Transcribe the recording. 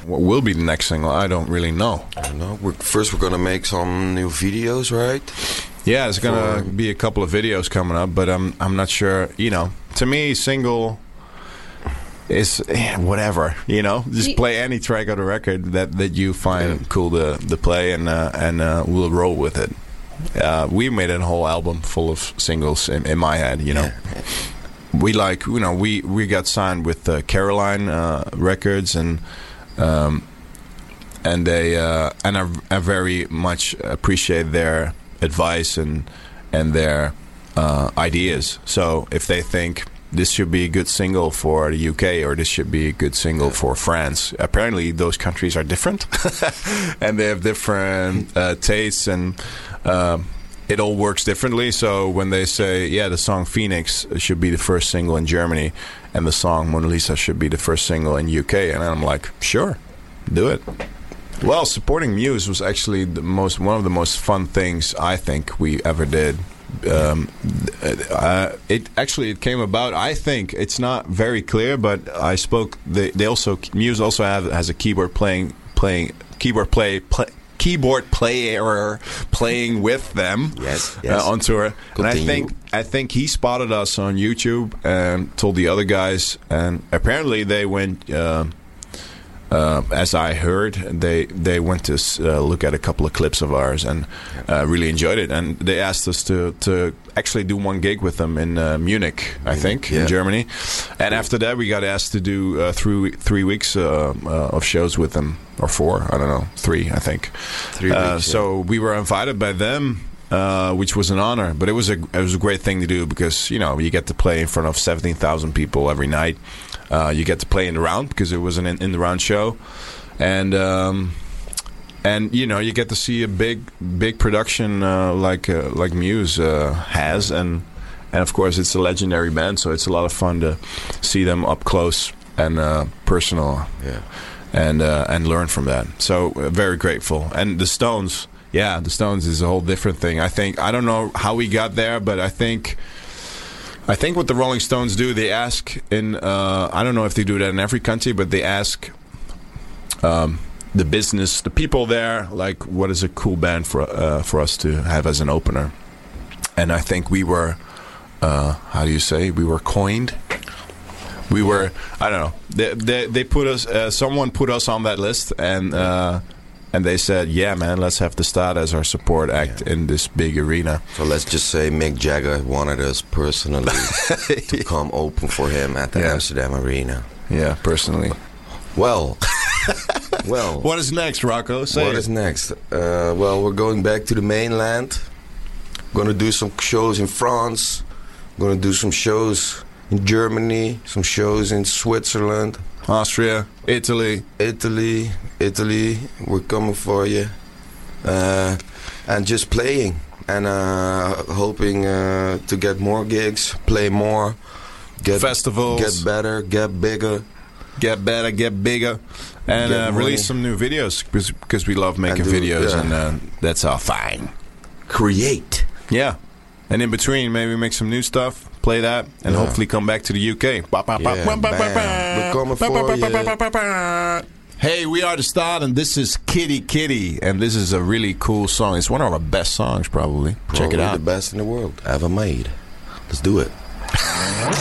what will be the next single, I don't really know. I don't know. We're gonna make some new videos, right? Yeah, there's gonna be a couple of videos coming up, but I'm not sure. You know, to me, single is whatever. You know, just play any track of the record that you find cool to play, and we'll roll with it. We made a whole album full of singles in my head. You know, we got signed with Caroline Records, and they I very much appreciate their advice and their ideas. So if they think this should be a good single for the UK or this should be a good single for France, apparently those countries are different and they have different tastes, and it all works differently. So when they say, the song Phoenix should be the first single in Germany and the song Mona Lisa should be the first single in UK, and I'm like, sure, do it. Well, supporting Muse was actually one of the most fun things I think we ever did. It came about. I think it's not very clear, but I spoke. Muse also has a keyboard player playing with them. Yes. On tour. Continue. And I think he spotted us on YouTube and told the other guys, and apparently they went. As I heard, they went to look at a couple of clips of ours and really enjoyed it. And they asked us to actually do one gig with them in Munich, I think, in Germany. And after that, we got asked to do 3 weeks of shows with them, or 4, I don't know, 3, I think. 3 weeks. So we were invited by them. Which was an honor, but it was a great thing to do because you get to play in front of 17,000 people every night. You get to play in the round because it was an in the round show, and you get to see a big production like Muse has, and of course it's a legendary band, so it's a lot of fun to see them up close and personal, and learn from that. So very grateful. And the Stones. Yeah, the Stones is a whole different thing. I don't know how we got there, but I think what the Rolling Stones do, they ask in I don't know if they do that in every country, but they ask the people there, like, what is a cool band for us to have as an opener? And I think we were how do you say, we were coined. We were, I don't know. They put us. Someone put us on that list, and they said, yeah, man, let's have the Stad as our support act in this big arena. So let's just say Mick Jagger wanted us personally to come open for him at the Amsterdam Arena. Yeah, personally. Well. What is next, Rocco? What is next? Well, we're going back to the mainland. We're going to do some shows in France. We're going to do some shows in Germany. Some shows in Switzerland. Austria, Italy, we're coming for you, and just playing, and hoping to get more gigs, play more, get festivals, get better, get bigger, and release some new videos because we love making videos, and that's our thing. Create, and in between maybe make some new stuff. Play that and hopefully come back to the UK. We're coming for you. Hey, we are the Stad, and this is Kitty Kitty, and this is a really cool song. It's one of our best songs, probably. Check it out. The best in the world ever made. Let's do it.